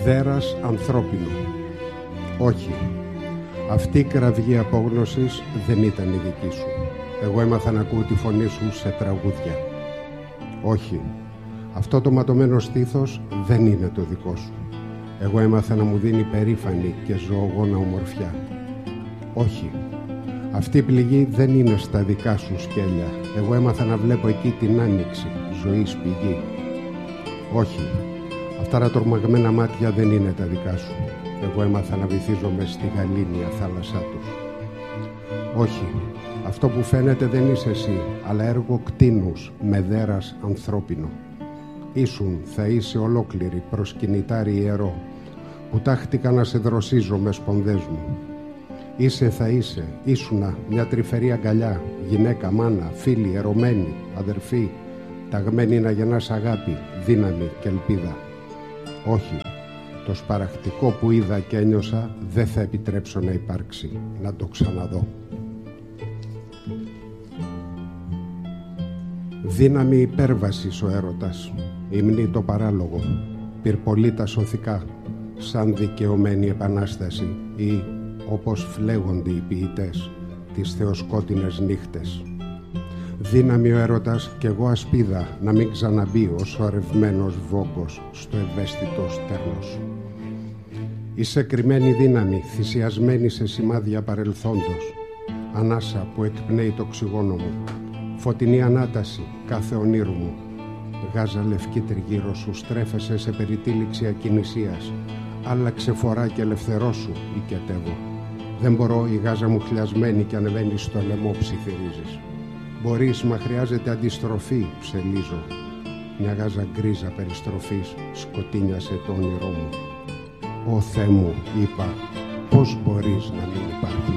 δέρας ανθρώπινο. Όχι, αυτή η κραυγή απόγνωσης δεν ήταν η δική σου. Εγώ έμαθα να ακούω τη φωνή σου σε τραγούδια. Όχι, αυτό το ματωμένο στήθος δεν είναι το δικό σου. Εγώ έμαθα να μου δίνει περήφανη και ζωογόνα ομορφιά. Όχι, αυτή η πληγή δεν είναι στα δικά σου σκέλια. Εγώ έμαθα να βλέπω εκεί την άνοιξη, ζωής πηγή. Όχι, αυτά τα τρομαγμένα μάτια δεν είναι τα δικά σου. Εγώ έμαθα να βυθίζομαι στη γαλήνια θάλασσά τους. Όχι, αυτό που φαίνεται δεν είσαι εσύ, αλλά έργο κτήνους με δέρας ανθρώπινο. Ήσουν, θα είσαι ολόκληρη προσκυνητάρι ιερό, που τάχτηκα να σε δροσίζω με σπονδές μου. Είσαι, θα είσαι, ήσουνα μια τρυφερή αγκαλιά, γυναίκα, μάνα, φίλη, ερωμένη, αδερφή, ταγμένη να γεννάς αγάπη, δύναμη και ελπίδα. Όχι, το σπαραχτικό που είδα και ένιωσα δεν θα επιτρέψω να υπάρξει, να το ξαναδώ. Δύναμη υπέρβασης ο έρωτας, υμνεί το παράλογο, πυρπολίτα σωθικά, σαν δικαιωμένη επανάσταση ή, όπως φλέγονται οι ποιητές, τις θεοσκότεινες νύχτες. Δύναμη ο έρωτας κι εγώ ασπίδα να μην ξαναμπεί ο σωρευμένος βόγκος στο ευαίσθητο στέρνος. Είσαι κρυμμένη δύναμη, θυσιασμένη σε σημάδια παρελθόντος, ανάσα που εκπνέει το οξυγόνο μου, φωτεινή ανάταση κάθε ονείρου μου. Γάζα λευκή τριγύρω σου, στρέφεσαι σε περιτύλιξη ακινησίας, άλλαξε φορά και ελευθερώσου, οικετεύω. Δεν μπορώ, η γάζα μου χλιασμένη και ανεβαίνει στο λαιμό ψιθυρίζεις. Μπορείς, μα χρειάζεται αντιστροφή, ψελίζω. Μια γάζα γκρίζα περιστροφής σκοτίνιασε το όνειρό μου. Ω Θεέ μου, είπα, πώς μπορείς να μην υπάρχει.